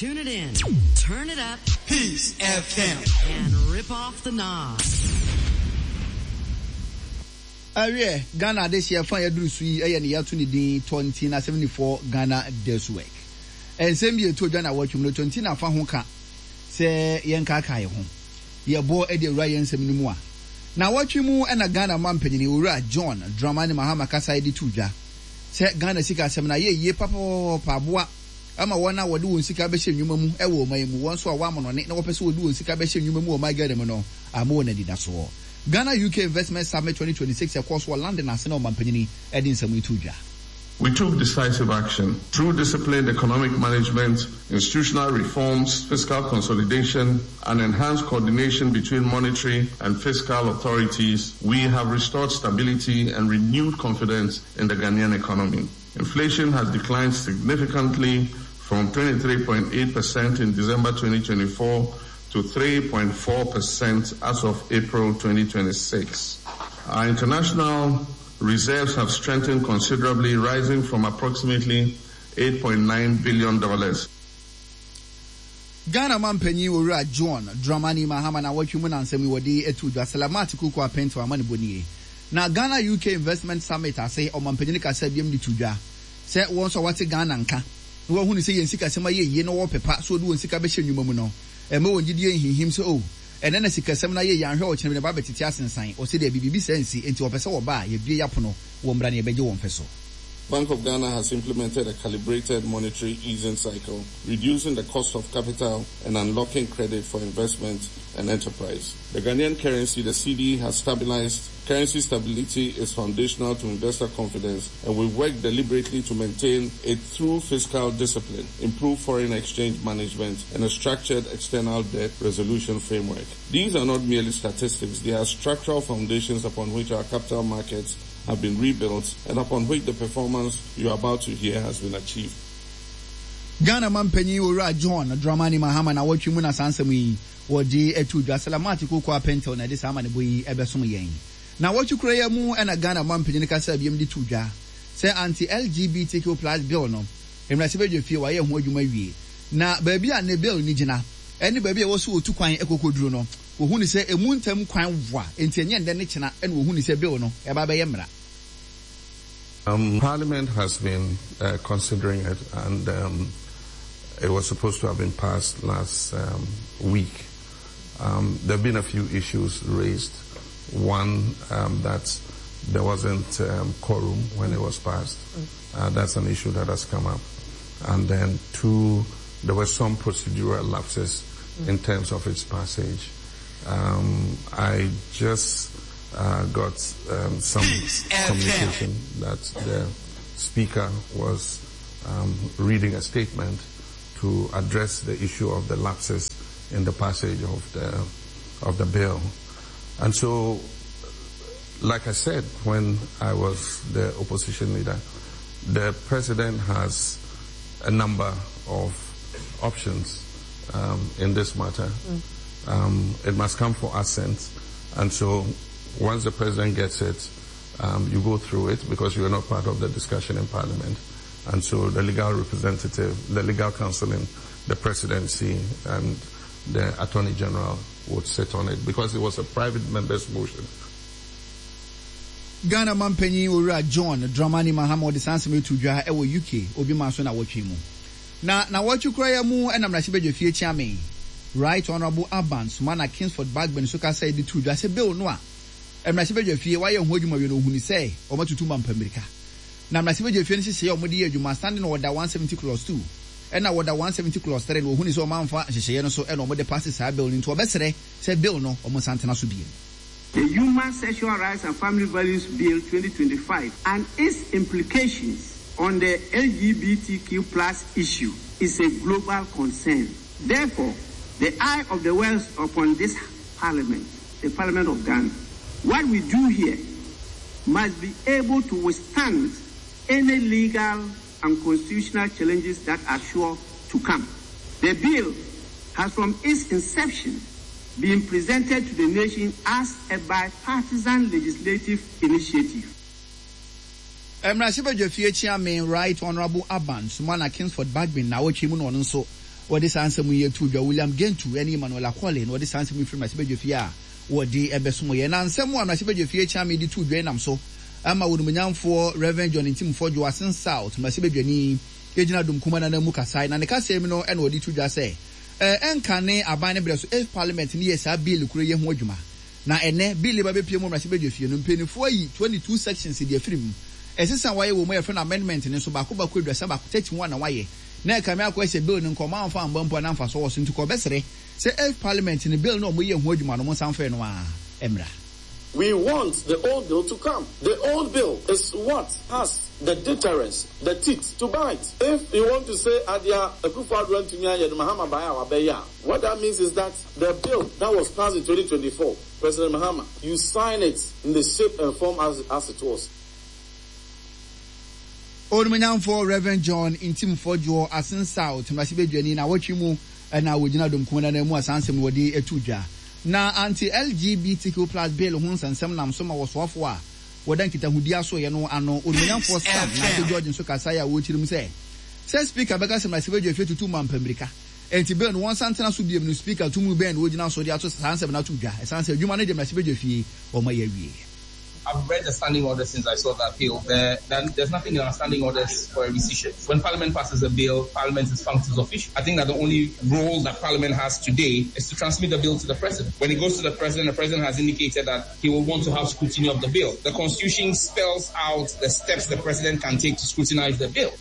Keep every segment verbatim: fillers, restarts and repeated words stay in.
Tune it in, turn it up, Peace F M, and rip off the knob. Aye, Ghana this year fire do sui aye ni yatu ni din twenty na seventy-four Ghana this week. And same year to Ghana watch mu twenty na fa ho ka se yen ka kai ho. Ye bo e de wura yen sem ni mu a. Na watch mu e na Ghana man panyini wura John Dramani Mahama kasa e di tuja. Se Ghana sika sem na ye ye papa pa boa. Ama wona wode won sika be hye nwuma mu e wo man mu won so a wa mo ne na wo pese wode won sika be hye nwuma mu o my god no amo na dida so. Ghana U K Investment Summit twenty twenty-six of course, London National Mampanyini Edin Samuituja. We took decisive action through disciplined economic management, institutional reforms, fiscal consolidation, and enhanced coordination between monetary and fiscal authorities. We have restored stability and renewed confidence in the Ghanaian economy. Inflation has declined significantly from twenty-three point eight percent in December twenty twenty-four to three point four percent as of April twenty twenty-six. Our international reserves have strengthened considerably, rising from approximately eight point nine billion dollars. Ghana Mampenyi Ura John Dramani Mahama na watch human answer me wadi etu dwa salamati kuko apento amani boniye. Na Ghana U K Investment Summit ase o Mampenyi ka se biem di tudwa. Se won so wate Ghana nka. Wo hu ni se yensika sema ye ye no wo pepa so do wonsika be hye nwuma mu no. Ema wonjidie nhihim so o. Ene na sikasem na ye yanhwe o kyene ba betiti asensan o se de bibibi sensi enti opese wo ba ye bie yapono wo mra na ye beje wo mfeso. Bank of Ghana has implemented a calibrated monetary easing cycle, reducing the cost of capital and unlocking credit for investment and enterprise. The Ghanaian currency, the C D, has stabilized. Currency stability is foundational to investor confidence, and we work deliberately to maintain it through fiscal discipline, improve foreign exchange management, and a structured external debt resolution framework. These are not merely statistics, they are structural foundations upon which our capital markets have been rebuilt and upon which the performance you are about to hear has been achieved. Ghana Mampenyi Ura John Dramani Mahama na watch mu na sansam yi wodi etu dwa salamati kuko apento na dis amane boyi ebesom yen. Na watch kura ya mu na Ghana Mampenyi ka sa biem di tudwa. Se anti L G B T Q plus bill no. Emrase bedwe fie wa ye ho adwuma wie. Na baabi a ne bill ni gina. Eni baabi a wo so otu kwan ekokoduro no. Wo hu ni se emu ntam kwan voa. Enti enye nde ne kina ene wo hu ni se bill no e ba ba ye mra. Um, Parliament has been uh, considering it, and um, it was supposed to have been passed last um, week. Um, there have been a few issues raised. One, um, that there wasn't um, quorum when it was passed. Uh, that's an issue that has come up. And then two, there were some procedural lapses in terms of its passage. Um, I just Uh, got um, some communication that the speaker was um, reading a statement to address the issue of the lapses in the passage of the of the bill. And so, like I said when I was the opposition leader, the president has a number of options um, in this matter. Mm. Um, it must come for assent, and so once the president gets it, um, you go through it because you are not part of the discussion in Parliament. And so the legal representative, the legal counsel in the presidency and the Attorney General would sit on it because it was a private member's motion. Ghana Mampenyi Ura John Dramani Mahama de Sansame Tudwa ewo U K obi maso na watchi mu. Na na watchi kraya mu enam na sibedwe fie chiame. Right Honorable Abans Mana Kingsford Bagbin so ka say di Tudwa say bill no a Emrase bedwe fie wa ye ho adwuma we no huni say o matutu mampa America. Na emrase bedwe fie nsi say o mode ye adwuma standing order one seventy clause two. And now order one seventy clause three no huni so manfa hyehye no so e no mode pass sa bill into obesere say bill no o mo santena so biem. The Human Sexual Rights and Family Values Bill twenty twenty-five and its implications on the L G B T Q plus issue is a global concern. Therefore, the eye of the world upon this parliament, the Parliament of Ghana. What we do here must be able to withstand any legal and constitutional challenges that are sure to come. The bill has from its inception been presented to the nation as a bipartisan legislative initiative. Emrase bedwe fie chiame Right Honorable Abans Mana Kingsford Bagbin na watchi mu no nso wɔde saa nsɛm yi etu dwa William Gentu ɛne Emmanuel Akole na wɔde saa nsɛm yi firi Mmarahyɛbadwafie a wɔde ɛbɛsom yɛ na nsɛm a Mmarahyɛbadwafie kyɛn mi de tu dwa nam so ama wɔnumnyamfoɔ Reverend John Ntimfo Joasen South Mmarahyɛbadwani egyina dom kuma na mu kasai na ne kasɛm no ɛna wɔde tu dwa sɛ eh ɛnka ne aban ne brɛ so if parliament ne yɛ saa bill kuro yɛ ho adwuma na ɛnɛ bill ba bepie mu Mmarahyɛbadwafie no mpanyinfoɔ yi twenty-two sections de afiri mu ɛsesa wayɛ wɔ mu yɛ fɛ amendment ne so baako baako adwasa baako thirty-one na wayɛ na kame akɔ ɛsɛ bill no nkɔma amfa ambampo na amfa so wɔ so nti kɔ bɛsere sɛ if parliament ne bill no mo yɛ ho adwuma no mo sanfɛ no a emra. We want the old bill to come. The old bill is what has the deterrence, the teeth to bite. If you want to say Adia Akufo-Addo Ntunya Yɛde Mahama Baya Wabeya, what that means is that the bill that was passed in twenty twenty-four, President Mahama, you sign it in the shape and form as as it was. Onumnyamfo Reverend John Ntimfo Joasen South Mmarahyɛbadwani na wɔtwe mu na wɔgyina dom kuma na mu asansɛm wɔde etu dwa. Na anti-L G B T Q plus bill ho nsɛnsɛm nam so ma wɔsoafo a wɔda nkitahudi aso yɛ no ano onumnyamfo Sam na George nso kasa ya wɔkyirim sɛ sɛ speaker bɛka sɛ Mmarahyɛbadwafie tutu ma mpamrika enti bill no wɔn santena so biem no speaker tumu bɛn no wɔgyina so de ato sansɛm na to dwa ɛsan sɛ adwuma no de Mmarahyɛbadwafie wɔn ayɛ wie. I've read the standing order since I saw that bill. There, there's nothing in our standing orders for a rescission. When Parliament passes a bill, Parliament is functions official. I think that the only role that Parliament has today is to transmit the bill to the President. When it goes to the President, the President has indicated that he will want to have scrutiny of the bill. The Constitution spells out the steps the President can take to scrutinize the bill.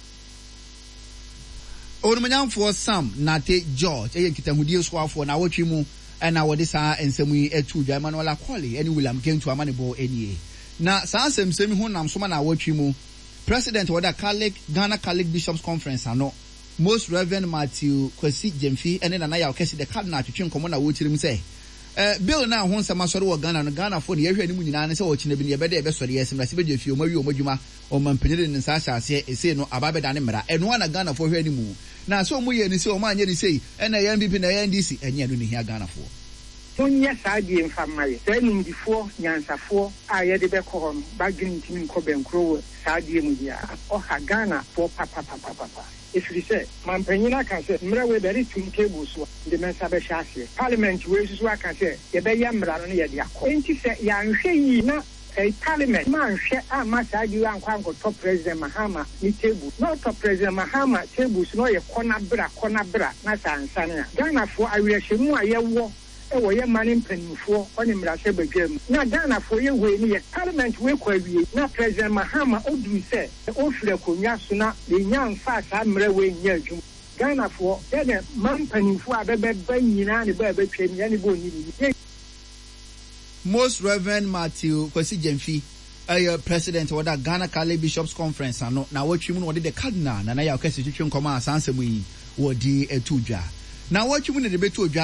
Onumnyamfo Sam Nate George eya nkitahudi soafo na wɔtwe mu ɛna wɔde saa nsɛm yi etu dwa Emmanuel Akole ɛne William Gentu amanebo enie. Na saa asɛmsɛm ho nam soma na wɔtwe mu President wɔda Catholic Ghana Catholic Bishops Conference ano Most Reverend Matthew Kwesi Jemfi ɛne Nana Yaw Kɛse the Cardinal twetwe nkɔmɔ na wɔkyirim sɛ eh bill na ho nsɛm asɔre wɔ Ghana no Ghana fo ne yɛhwɛ ne mu nyinaa ne sɛ wɔkyina bi ne yɛbɛda yɛbɛsɔre yɛsɛm na Mmarahyɛbadwafie ɔmawi ɔmadwuma ɔmampanyire ne nsa ahyɛase ɛsɛ no ababɛda ne mmara ɛno ana Ghana fo hwɛ ne mu na sɛ ɔmo yɛ ne sɛ ɔmo anyɛ ne sɛ ɛna yɛn N P P na yɛn N D C ɛnyɛ no ne hia Ghana fo. Onye saadi mfamaye sɛ nimdifo nyansafo a yɛde bɛkɔ hɔ no bagrin ntimi nkɔ bɛnkuro wɔ saadi mu dia ɔha Ghana fo papa papa papa efiri sɛ mampanyina ka sɛ mmara we bɛre tum table so de mensa bɛhyɛ aseɛ parliament we susu aka sɛ yɛbɛyɛ mmara no yɛde akɔ enti sɛ yɛanhwɛ yi na a parliament manhwɛ a ma saadi ankɔ ankɔtɔ President Mahama ni table na ɔtɔ President Mahama table so no yɛ kɔna bra kɔna bra na sansane a Ghana fo awiɛhyɛmu a yɛwɔ ewo ye mani mpanimfo oni Mmarahyɛbadwam na Ghana fo ye we ni ye parliament we kwa wie na President Mahama odu se o fira konwa so na le nya mfa sa mra we nya adwum Ghana fo ye ne man mpanimfo abebe ba nyina ne ba betwa ni ne bo ni. Most Reverend Matthew Kwesi Jemfi uh, President of the Ghana Catholic Bishops Conference ano na watwi mu no de Cardinal Nana Yaw Kɛse twetwe nkɔmɔ asansɛm yi wodi etu dwa na watwi mu ne de betu